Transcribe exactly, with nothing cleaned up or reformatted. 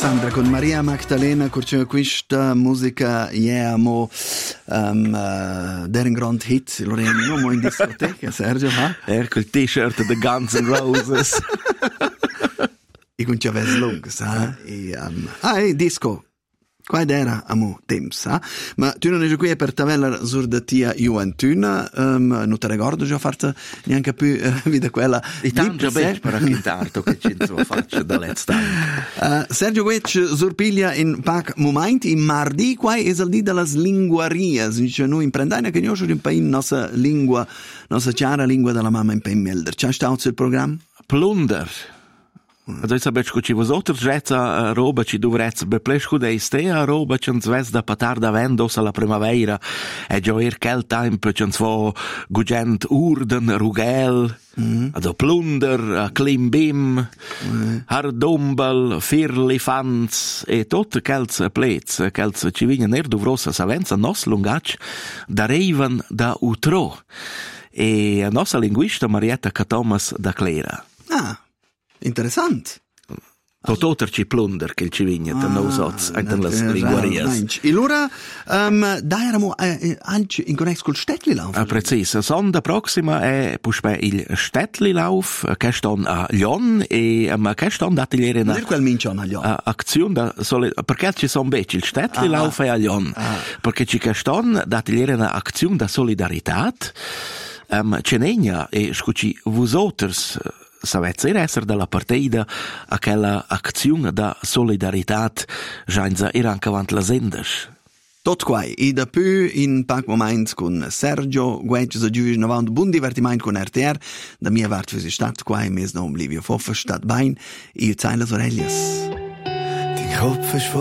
Sandra con Maria Magdalena, curcio questa musica yeah mo um, uh, der un grand hit, lo rendiamo mo in discoteca, Sergio, ha? Ecco il t-shirt The Guns N' Roses. I con ciaves lungs, ha? E um, ah, e disco. Qua era a mo temps, ha? Ma tu non è qui per tavella sur da tia Juventina, um, non ti ricordo già farta neanche più uh, vita quella di tanto bene per acquittarto che ci faccio da let's time. Uh, Sergio Guec surpiglia in pac moment in mardi qua è il dì delle linguarias, dice noi imprendai che noi in pain nostra lingua, nostra chiara lingua della mamma in pain melder. C'è stato il programma? Plunder. Also jetzt habe ich gut, was other jezza roba ci dovrezza be plesco de stea roba ci svez da patarda vendos alla primavera e già er quel tempo ci fo gugent urden rugel mm. also plunder klimbim mm. har dombel firlifans e tot quels plets quels ci vigna ner dovrosa savenza nos lungac da reivan da utro e a nostra linguista Marietta Catomas da Clera. Ah. Interessant. Tot ci plunder che ci vigna da nos oz anche le linguarias. E allora um, da eramo eh, anche in connex col Städtlilauf. Ah, precis. Sonda prossima è puspe il Städtlilauf che ston a Lyon e ma che ston da ateliere na. Per quel minchon a Lyon. Azione da sole perché ci son bec il Städtlilauf ah, e a Lyon. Ah. Perché ci che ston da ateliere na azione da solidaritat. Um, Cenegna e scuci vosoters savezza era essere dalla partida a quella azione da solidaritat gianza era anche avanti la sendas. Tot quai, e da più in pac moments con Sergio Guec so giù in avanti buon divertimento con R T R da mia vart für sie Stadt quai mes nom Livio Foffer Stadt Bein e Zeiler Orellias. Die Kopf ist